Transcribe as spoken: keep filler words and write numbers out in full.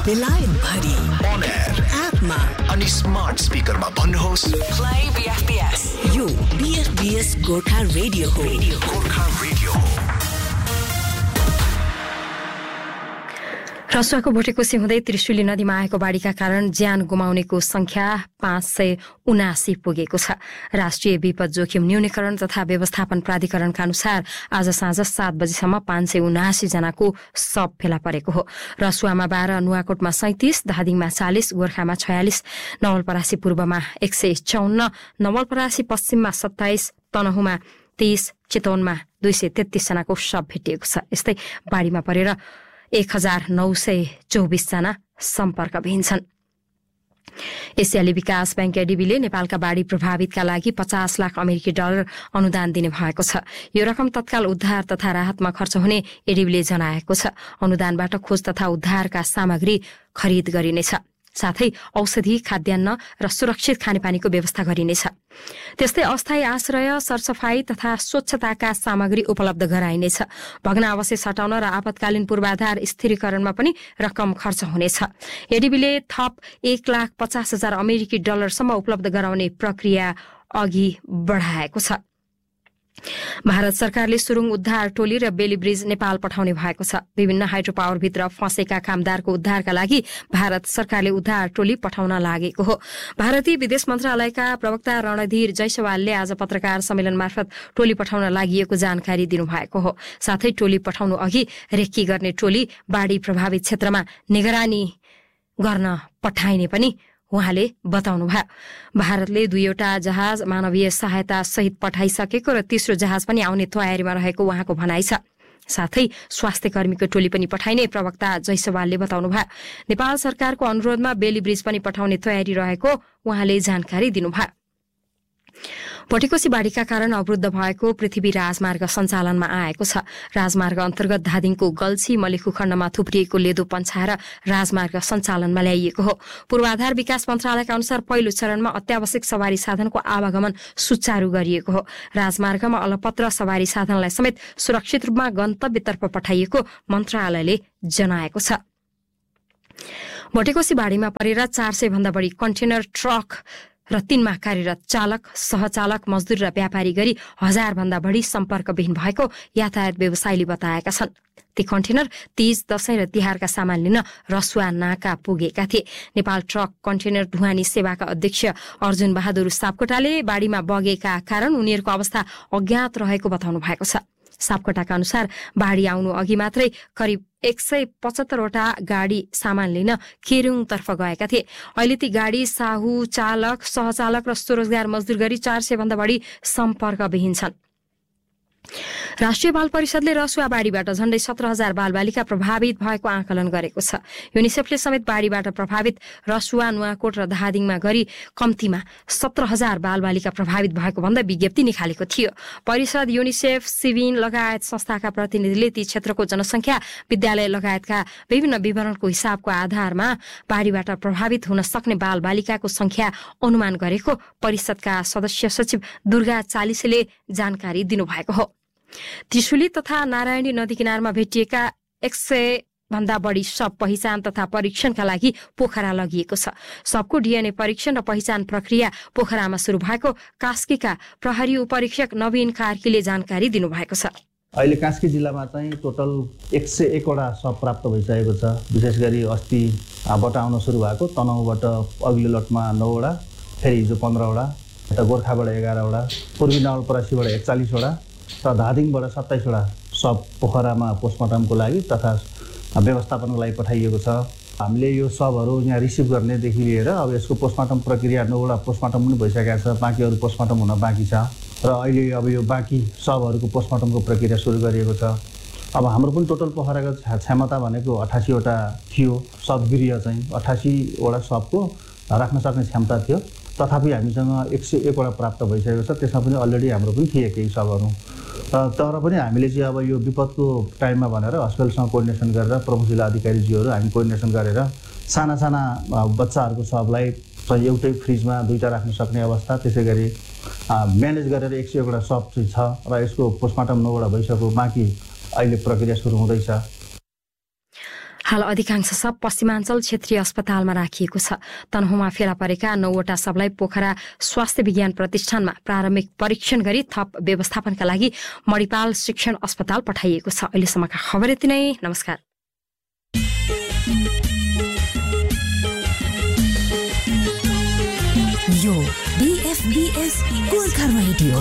बेलायत भरि on air एपमा अनि स्मार्ट स्पिकरमा भन्नुहोस् प्ले बीएफपीएस। यो बीएफपीएस गोर्खा रेडियो हो। गोर्खा रेडियो हो। रसुवाको भोटेकोसी हुँदै त्रिशुली नदीमा आएको बाढीका कारण ज्यान गुमाउनेको संख्या पाँच सय उनासी पुगेको छ। राष्ट्रिय विपद जोखिम न्यूनीकरण तथा व्यवस्थापन प्राधिकरणका अनुसार आज साँझ सात बजीसम्म पाँच सय उनासी जनाको शव फेला परेको हो। रसुवामा बाह्र, नुवाकोटमा सैतिस, धादिङमा चालिस, गोर्खामा छयालिस, नवलपरासी पूर्वमा एक सय चौन्न, नवलपरासी पश्चिममा सत्ताइस, तनहुमा तेइस, चितवनमा दुई सय तेत्तीस जनाको शव भेटिएको छ। यस्तै बाढीमा परेर एक हजार नौ सय चौबिस जना सम्पर्कविहीन छन्। एसियाली विकास बैंक एडीबीले नेपालका बाढी प्रभावितका लागि पचास लाख अमेरिकी डलर अनुदान दिने भएको छ। यो रकम तत्काल उद्धार तथा राहतमा खर्च हुने एडीबीले जनाएको छ। अनुदानबाट खोज तथा उद्धारका सामग्री खरिद गरिनेछ। साथै औषधि, खाद्यान्न र सुरक्षित खानेपानीको व्यवस्था गरिनेछ। त्यस्तै अस्थायी आश्रय, सरसफाई तथा स्वच्छताका सामग्री उपलब्ध गराइनेछ। भग्न अवशेष हटाउन र आपतकालीन पूर्वाधार स्थिरीकरणमा पनि रकम खर्च हुनेछ। एडीबीले थप एक लाख पचास हजार अमेरिकी डलरसम्म उपलब्ध गराउने प्रक्रिया अघि बढाएको छ। भारत सरकारले सुरुङ उद्धार टोली र बेली ब्रिज नेपाल पठाउने भएको छ। विभिन्न हाइड्रो पावरभित्र फँसेका कामदारको उद्धारका लागि भारत सरकारले उद्धार टोली पठाउन लागेको हो। भारतीय विदेश मन्त्रालयका प्रवक्ता रणधीर जयसवालले आज पत्रकार सम्मेलन मार्फत टोली पठाउन लागि जानकारी दिनुभएको हो। साथै टोली पठाउनु अघि रेक्की गर्ने टोली बाढी प्रभावित क्षेत्रमा निगरानी गर्न पठाइने पनि उहाँले बताउनुभयो। भारतले दुईवटा जहाज मानवीय सहायता सहित पठाइसकेको र तेस्रो जहाज पनि आउने तयारीमा रहेको उहाँको भनाइ छ। साथै स्वास्थ्य कर्मीको टोली पनि पठाइने प्रवक्ता जयसवालले बताउनुभयो। नेपाल सरकारको अनुरोधमा बेली ब्रिज पनि पठाउने तयारी रहेको उहाँले जानकारी दिनुभयो। भोटेकोसी बाढीका कारण अवरुद्ध भएको पृथ्वी राजमार्ग सञ्चालनमा आएको छ। राजमार्ग अन्तर्गत धादिङको गल्छी मलेखु खण्डमा थुप्रिएको लेदो पन्छाएर राजमार्ग सञ्चालनमा ल्याइएको हो। पूर्वाधार विकास मन्त्रालयका अनुसार पहिलो चरणमा अत्यावश्यक सवारी साधनको आवागमन सुचारू गरिएको हो। राजमार्गमा अलपत्र सवारी साधनलाई समेत सुरक्षित रूपमा गन्तव्यतर्फ पठाइएको मन्त्रालयले जनाएको छ। भोटेकोसी बाढीमा परेर चार सय भन्दा बढी कन्टेनर ट्रक र तीनमा कार्यरत चालक, सहचालक, मजदुर र व्यापारी गरी हजार भन्दा बढी सम्पर्कविहीन भएको यातायात व्यवसायीले बताएका छन्। ती कन्टेनर तीज, दशैं र तिहारका सामान लिन रसुवा नाका पुगेका थिए। नेपाल ट्रक कन्टेनर ढुवानी सेवाका अध्यक्ष अर्जुन बहादुर सापकोटाले बाढीमा बगेका कारण उनीहरूको अवस्था अज्ञात रहेको बताउनु भएको छ। सापकोटाका अनुसार बाढी आउनु अघि मात्रै करिब एक सय पचहत्तरवटा गाडी सामान लिन केरुङतर्फ गएका थिए। अहिले ती गाडी साहु, चालक, सहचालक र स्वरोजगार मजदुर गरी चार सय भन्दा बढी सम्पर्कविहीन छन्। राष्ट्रिय बाल परिषदले रसुवा बाढीबाट झण्डै सत्र हजार बालबालिका प्रभावित भएको आकलन गरेको छ। युनिसेफले समेत बाढीबाट प्रभावित रसुवा, नुवाकोट र धादिङमा गरी कम्तीमा सत्र हजार बालबालिका प्रभावित भएको भन्दा विज्ञप्ति निकालेको थियो। परिषद, युनिसेफ, सिभिन लगायत संस्थाका प्रतिनिधिले ती क्षेत्रको जनसंख्या, विद्यालय लगायतका विभिन्न विवरणको हिसाबको आधारमा बाढीबाट प्रभावित हुन सक्ने बालबालिकाको संख्या अनुमान गरेको परिषदका सदस्य सचिव दुर्गा चालिसेले जानकारी दिनुभएको हो। त्रिशुली तथा नारायणी नदी किनारमा भेटिएका एक सय भन्दा बढी शव पहिचान तथा परीक्षणका लागि पोखरा लगिएको छ। शवको डीएनए परीक्षण र पहिचान प्रक्रिया पोखरामा शुरू भएको कास्कीका प्रहरी उपरीक्षक नवीन कार्कीले जानकारी दिनुभएको छ। अहिले कास्की जिल्लामा चाहिँ टोटल एक सय एकवटा शव प्राप्त भइसकेको छ। विशेष गरी अस्तिबाट आउन सुरु भएको तनहुबाट अघिल्लो लटमा नौवटा, फेरि हिजो पन्ध्रवटा, यता गोर्खाबाट एघारवटा, पूर्वी नवलपरासीबाट एकचालिसवटा र धादिङबाट सत्ताइसवटा शव पोखरामा पोस्टमार्टमको लागि तथा व्यवस्थापनको लागि पठाइएको छ। हामीले यो शवहरू यहाँ रिसिभ गर्नेदेखि लिएर अब यसको पोस्टमार्टम प्रक्रिया नौवटा पोस्टमार्टम पनि भइसकेका छ, बाँकी अरू पोस्टमार्टम हुन बाँकी छ र अहिले अब यो बाँकी शवहरूको पोस्टमार्टमको प्रक्रिया सुरु गरिएको छ। अब हाम्रो पनि टोटल पोखराको क्षमता भनेको अठासीवटा थियो। शवगृह चाहिँ अठासीवटा शवको राख्न सक्ने क्षमता थियो। तथापि हामीसँग एक सय एकवटा प्राप्त भइसकेको छ। त्यसमा पनि अलरेडी हाम्रो पनि थिए केही शवहरू। तर पनि हामीले चाहिँ अब यो विपदको टाइममा भनेर हस्पिटलसँग कोर्डिनेसन गरेर प्रमुख जिल्ला अधिकारीज्यूहरू हामी कोर्डिनेसन गरेर साना साना बच्चाहरूको शवलाई एउटै फ्रिजमा दुईटा राख्न सक्ने अवस्था, त्यसै गरी म्यानेज गरेर एक सय एकवटा शव चाहिँ छ र यसको पोस्टमार्टम नौवटा भइसक्यो, बाँकी अहिले प्रक्रिया सुरु हुँदैछ। हाल अधिकांश शव पश्चिमाञ्चल क्षेत्रीय अस्पतालमा राखिएको छ। तनहुँमा फेला परेका नौवटा शवलाई पोखरा स्वास्थ्य विज्ञान प्रतिष्ठानमा प्रारम्भिक परीक्षण गरी थप व्यवस्थापनका लागि मणिपाल शिक्षण अस्पताल पठाइएको छ। अहिलेसम्मका खबर यति नै। नमस्कार। यो बीएफबीएस गोर्खा रेडियो